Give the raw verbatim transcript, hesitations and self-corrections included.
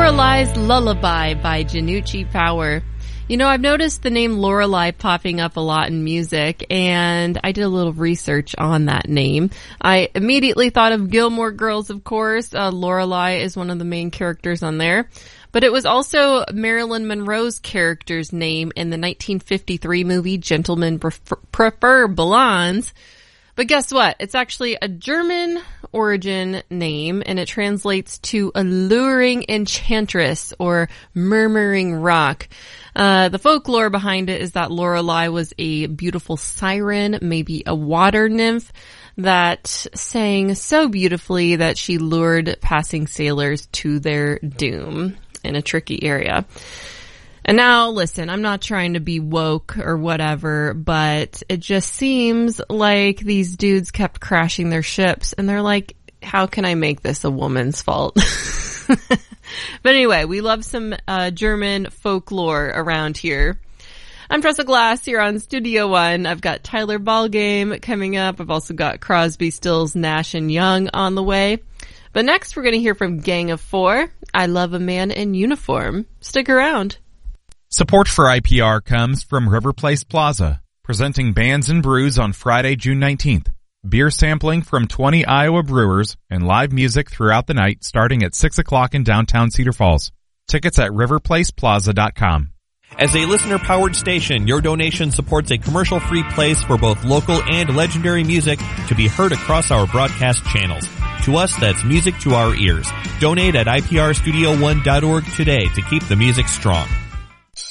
Lorelei's Lullaby by Janucci Power. You know, I've noticed the name Lorelei popping up a lot in music, and I did a little research on that name. I immediately thought of Gilmore Girls, of course. Uh, Lorelei is one of the main characters on there. But it was also Marilyn Monroe's character's name in the nineteen fifty-three movie Gentlemen Prefer, Prefer Blondes. But guess what? It's actually a German origin name, and it translates to alluring enchantress or murmuring rock. Uh, the folklore behind it is that Lorelei was a beautiful siren, maybe a water nymph, that sang so beautifully that she lured passing sailors to their doom in a tricky area. And now, listen, I'm not trying to be woke or whatever, but it just seems like these dudes kept crashing their ships, and they're like, how can I make this a woman's fault? But anyway, we love some uh German folklore around here. I'm Tressa Glass here on Studio One. I've got Tyler Ballgame coming up. I've also got Crosby, Stills, Nash, and Young on the way. But next, we're going to hear from Gang of Four. I Love a Man in Uniform. Stick around. Support for I P R comes from River Place Plaza, presenting Bands and Brews on Friday, June nineteenth. Beer sampling from twenty Iowa brewers and live music throughout the night starting at six o'clock in downtown Cedar Falls. Tickets at river place plaza dot com. As a listener-powered station, your donation supports a commercial-free place for both local and legendary music to be heard across our broadcast channels. To us, that's music to our ears. Donate at I P R studio one dot org today to keep the music strong.